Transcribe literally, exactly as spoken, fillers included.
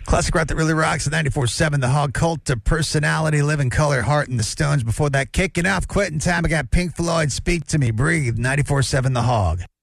Classic rock that really rocks at ninety-four seven The Hog. Cult of Personality, Living Color, Heart, and the Stones. Before that, kicking off, quitting time. I got Pink Floyd, Speak to Me, Breathe, ninety-four seven The Hog.